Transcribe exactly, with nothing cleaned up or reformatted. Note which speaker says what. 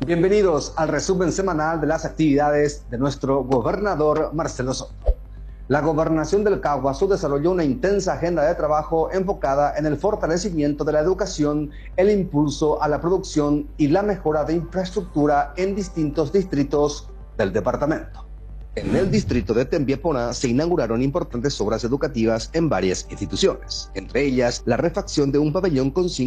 Speaker 1: Bienvenidos al resumen semanal de las actividades de nuestro gobernador Marcelo Soto. La gobernación del Caaguazú desarrolló una intensa agenda de trabajo enfocada en el fortalecimiento de la educación, el impulso a la producción y la mejora de infraestructura en distintos distritos del departamento. En el distrito de Tembiapona se inauguraron importantes obras educativas en varias instituciones, entre ellas la refacción de un pabellón con cinco